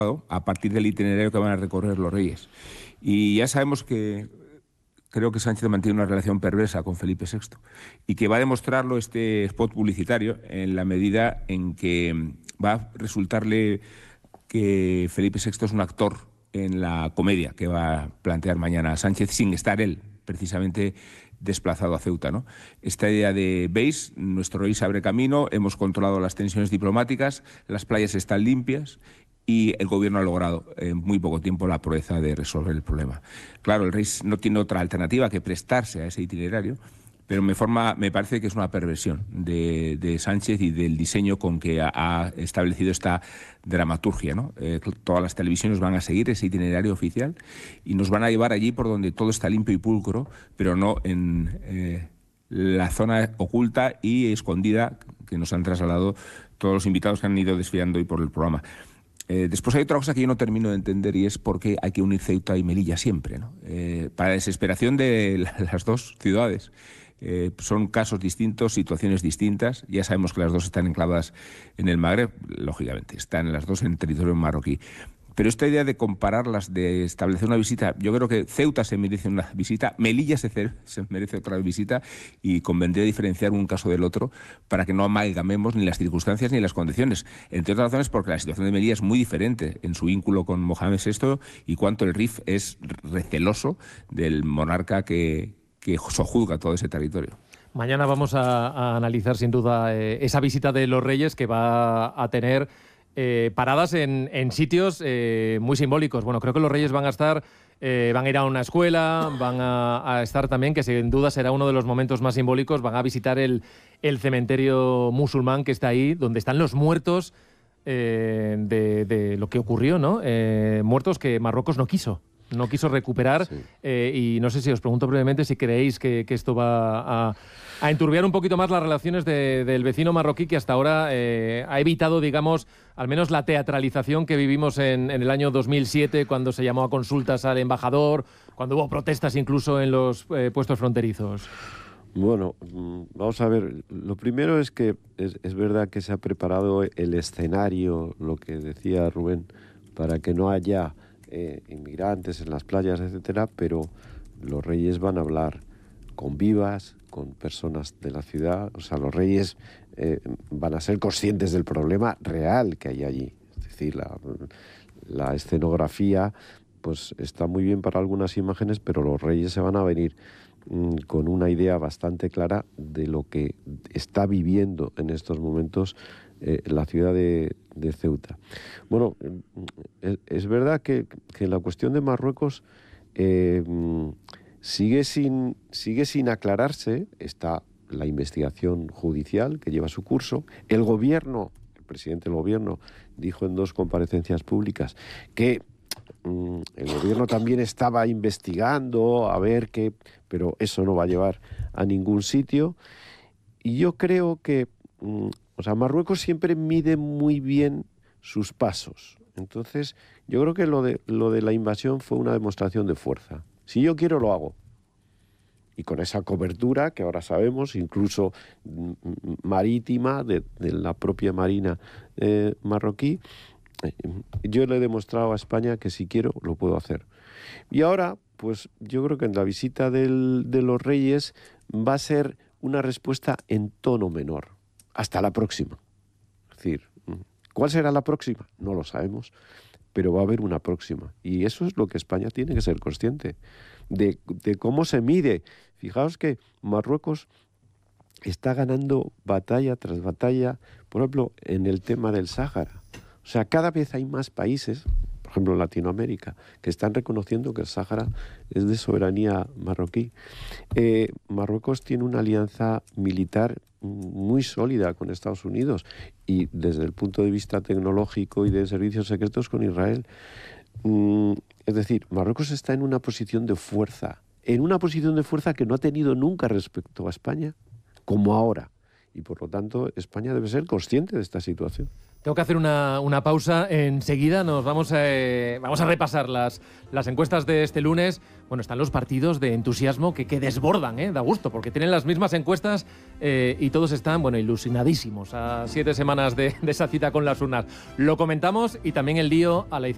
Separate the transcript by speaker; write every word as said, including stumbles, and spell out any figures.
Speaker 1: a partir del itinerario que van a recorrer los reyes. Y ya sabemos que creo que Sánchez mantiene una relación perversa con Felipe sexto y que va a demostrarlo este spot publicitario en la medida en que va a resultarle que Felipe sexto es un actor en la comedia que va a plantear mañana Sánchez sin estar él precisamente desplazado a Ceuta, ¿no? Esta idea de, veis, nuestro rey se abre camino, hemos controlado las tensiones diplomáticas, las playas están limpias y el gobierno ha logrado en muy poco tiempo la proeza de resolver el problema. Claro, el rey no tiene otra alternativa que prestarse a ese itinerario, pero me, forma, me parece que es una perversión de, de Sánchez y del diseño con que ha, ha establecido esta dramaturgia, ¿no? Eh, todas las televisiones van a seguir ese itinerario oficial y nos van a llevar allí por donde todo está limpio y pulcro, pero no en eh, la zona oculta y escondida que nos han trasladado todos los invitados que han ido desfilando hoy por el programa. Eh, después hay otra cosa que yo no termino de entender y es por qué hay que unir Ceuta y Melilla siempre, ¿no? Eh, para desesperación de la, las dos ciudades. Eh, son casos distintos, situaciones distintas. Ya sabemos que las dos están enclavadas en el Magreb, lógicamente, están las dos en territorio marroquí. Pero esta idea de compararlas, de establecer una visita, yo creo que Ceuta se merece una visita, Melilla se, se merece otra visita y convendría diferenciar un caso del otro para que no amalgamemos ni las circunstancias ni las condiciones. Entre otras razones porque la situación de Melilla es muy diferente en su vínculo con Mohamed sexto y cuánto el R I F es receloso del monarca que, que sojuzga todo ese territorio.
Speaker 2: Mañana vamos a, a analizar sin duda eh, esa visita de los Reyes que va a tener Eh, paradas en, en sitios eh, muy simbólicos. Bueno, creo que los Reyes van a estar, eh, van a ir a una escuela, van a, a estar también, que sin duda será uno de los momentos más simbólicos, van a visitar el, el cementerio musulmán que está ahí, donde están los muertos eh, de, de lo que ocurrió, ¿no? Eh, muertos que Marruecos no quiso. No quiso recuperar sí. eh, y no sé si os pregunto brevemente si creéis que, que esto va a, a enturbiar un poquito más las relaciones de, del vecino marroquí que hasta ahora eh, ha evitado, digamos, al menos la teatralización que vivimos en, en el año dos mil siete cuando se llamó a consultas al embajador, cuando hubo protestas incluso en los eh, puestos fronterizos.
Speaker 3: Bueno, vamos a ver, lo primero es que es, es verdad que se ha preparado el escenario, lo que decía Rubén, para que no haya Eh, inmigrantes en las playas, etcétera, pero los reyes van a hablar con vivas, con personas de la ciudad, o sea, los reyes eh, van a ser conscientes del problema real que hay allí. Es decir, la, la escenografía pues está muy bien para algunas imágenes, pero los reyes se van a venir mm, con una idea bastante clara de lo que está viviendo en estos momentos Eh, la ciudad de, de Ceuta. Bueno, es, es verdad que, que la cuestión de Marruecos eh, sigue, sin, sigue sin aclararse. Está la investigación judicial que lleva su curso. El gobierno, el presidente del gobierno, dijo en dos comparecencias públicas que mm, el gobierno también estaba investigando a ver qué, pero eso no va a llevar a ningún sitio. Y yo creo que mm, O sea, Marruecos siempre mide muy bien sus pasos. Entonces, yo creo que lo de, lo de la invasión fue una demostración de fuerza. Si yo quiero, lo hago. Y con esa cobertura, que ahora sabemos, incluso marítima, de, de la propia marina eh, marroquí, eh, yo le he demostrado a España que si quiero, lo puedo hacer. Y ahora, pues yo creo que en la visita del, de los Reyes va a ser una respuesta en tono menor. Hasta la próxima. Es decir, ¿cuál será la próxima? No lo sabemos, pero va a haber una próxima. Y eso es lo que España tiene que ser consciente, de, de cómo se mide. Fijaos que Marruecos está ganando batalla tras batalla, por ejemplo, en el tema del Sáhara. O sea, cada vez hay más países, por ejemplo en Latinoamérica, que están reconociendo que el Sáhara es de soberanía marroquí. Eh, Marruecos tiene una alianza militar muy sólida con Estados Unidos y desde el punto de vista tecnológico y de servicios secretos con Israel. Mm, es decir, Marruecos está en una posición de fuerza, en una posición de fuerza que no ha tenido nunca respecto a España, como ahora. Y por lo tanto, España debe ser consciente de esta situación.
Speaker 2: Tengo que hacer una, una pausa. Enseguida nos vamos a, eh, vamos a repasar las, las encuestas de este lunes. Bueno, están los partidos de entusiasmo que, que desbordan, ¿eh? Da gusto, porque tienen las mismas encuestas eh, y todos están, bueno, ilusionadísimos a siete semanas de, de esa cita con las urnas. Lo comentamos y también el lío a la izquierda.